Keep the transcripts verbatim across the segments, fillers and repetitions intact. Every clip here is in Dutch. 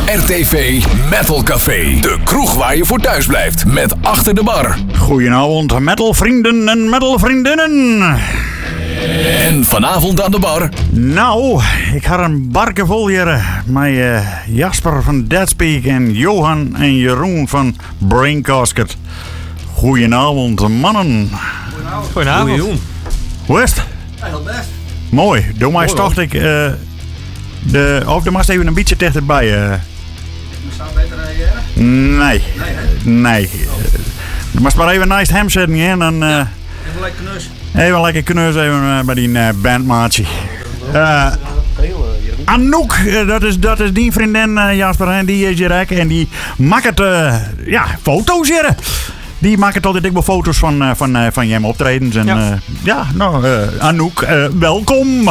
R T V Metal Café. De kroeg waar je voor thuis blijft. Met Achter de Bar. Goedenavond, metalvrienden en metalvriendinnen. En vanavond aan de bar. Nou, ik had een barke vol hier met uh, Jasper van Deadspeak en Johan en Jeroen van Brain Casket. Goedenavond, mannen. Goedenavond. Goedenavond. Hoe is het? Ja, heel best. Mooi. Doe mij stocht ik... Uh, de, of de mast even een beetje dichterbij. Uh. Zou beter reageren? Nee. Nee. nee. Je moet maar even naast hem zitten en dan... Uh, ja, even lekker knus. Even lekker knus even uh, bij die uh, bandmaatje. Uh, Anouk, uh, dat, is, dat is die vriendin uh, Jasper en die is hier ook. En die maakt uh, ja, foto's hier. Die maakt altijd dik wel foto's van, uh, van, uh, van Jem optredens. En ja, uh, ja nou, uh, Anouk, uh, welkom.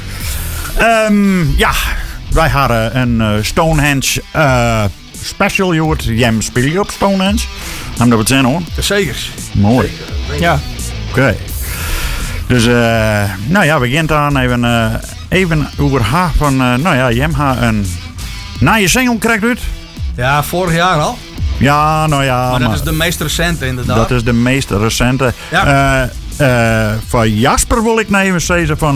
Um, ja, wij hadden een uh, Stonehenge uh, special, je hoort. Jem speel je op Stonehenge? Gaan we dat zijn hoor? Zeker. Mooi. Zeker. Ja. Oké. Okay. Dus, uh, nou ja, we beginnen aan even, uh, even over haar van, uh, nou ja, Jem haar een nieuwe single krijgt uit. Ja, vorig jaar al. Ja, nou ja. Maar dat maar is de meest recente inderdaad. Dat is de meest recente. Ja. Uh, uh, van Jasper wil ik nou even zeggen van,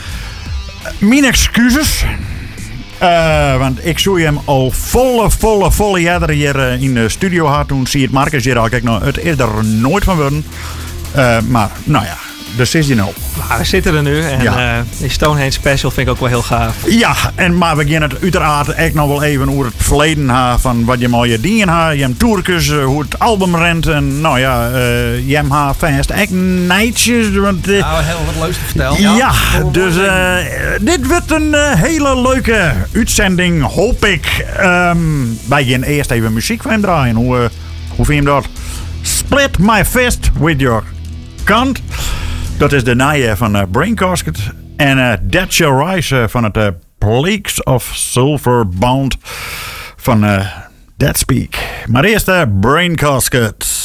mijn excuses. Uh, want ik zou hem al volle, volle, volle jaren hier uh, in de studio had. Toen zie je het Marcus hier al. Kijk, nou, het is er nooit van worden. Uh, maar, nou ja. Dus is die nou. Nou, we zitten er nu en ja. uh, die Stonehenge special vind ik ook wel heel gaaf. Ja, en maar we beginnen het uiteraard echt nog wel even over het verleden ha, van wat je maar je dingen ha, je hebt toerkes, uh, hoe het album rent en nou ja, uh, je hebt haar vast echt nijtjes. Want, uh, nou, heel wat leuks te vertellen. Ja, ja dus uh, dit wordt een uh, hele leuke uitzending, hoop ik. Um, wij gaan eerst even muziek van hem draaien. Hoe, uh, hoe vind je dat? Split My Fist With Your Cunt. Dat is de naaie van uh, Brain Casket. En uh, Dead Shall Rise uh, van het uh, Plagues of Silver Bound van uh, Deadspeak. Maar eerst uh, Brain Casket.